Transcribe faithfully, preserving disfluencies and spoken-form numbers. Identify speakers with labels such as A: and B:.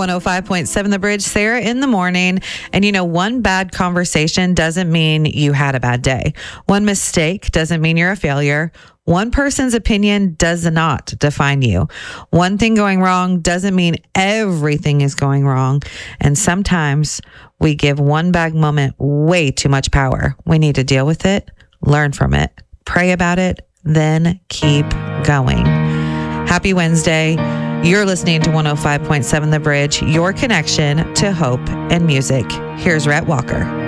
A: one oh five point seven The Bridge, Sarah in the morning. And you know, one bad conversation doesn't mean you had a bad day. One mistake doesn't mean you're a failure. One person's opinion does not define you. One thing going wrong doesn't mean everything is going wrong. And sometimes we give one bad moment way too much power. We need to deal with it, learn from it, pray about it, then keep going. Happy Wednesday. You're listening to one oh five point seven The Bridge, your connection to hope and music. Here's Rhett Walker.